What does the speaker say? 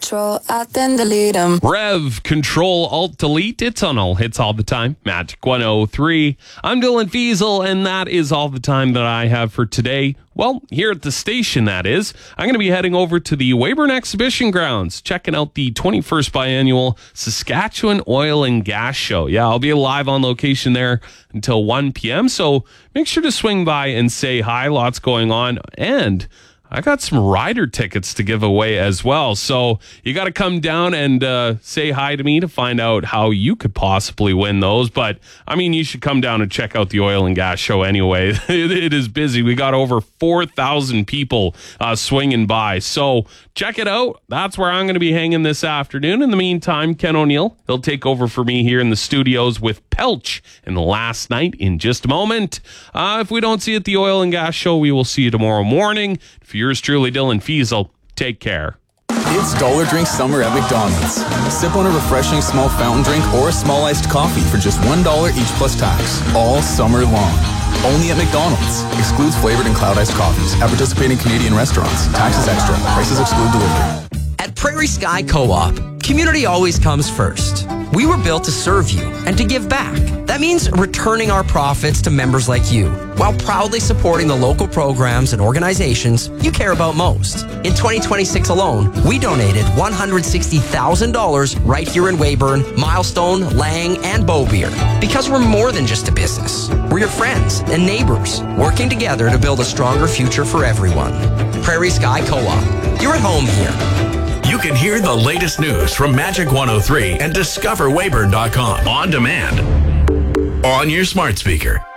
Control, then delete them. Rev, Control, Alt, Delete. It's on all hits all the time. Magic 103. I'm Dylan Fiesel, and that is all the time that I have for today. Well, here at the station, that is. I'm going to be heading over to the Weyburn Exhibition Grounds, checking out the 21st Biannual Saskatchewan Oil and Gas Show. Yeah, I'll be live on location there until 1 p.m., so make sure to swing by and say hi. Lots going on, and I got some rider tickets to give away as well. So you got to come down and say hi to me to find out how you could possibly win those. But, I mean, you should come down and check out the Oil and Gas Show anyway. It is busy. We got over 4,000 people swinging by. So check it out. That's where I'm going to be hanging this afternoon. In the meantime, Ken O'Neill, he'll take over for me here in the studios with Pelch and Last Night in just a moment. If we don't see you at the Oil and Gas Show, we will see you tomorrow morning. For yours truly, Dylan Fiesel, take care. It's Dollar Drink Summer at McDonald's. Sip on a refreshing small fountain drink or a small iced coffee for just $1 each plus tax, all summer long. Only at McDonald's. Excludes flavored and cloud iced coffees at participating Canadian restaurants. Taxes extra. Prices exclude delivery. At Prairie Sky Co-op, community always comes first. We were built to serve you and to give back. That means returning our profits to members like you, while proudly supporting the local programs and organizations you care about most. In 2026 alone, we donated $160,000 right here in Weyburn, Milestone, Lang, and Beaubeer. Because we're more than just a business. We're your friends and neighbors, working together to build a stronger future for everyone. Prairie Sky Co-op. You're at home here. You can hear the latest news from Magic 103 and discoverweyburn.com on demand on your smart speaker.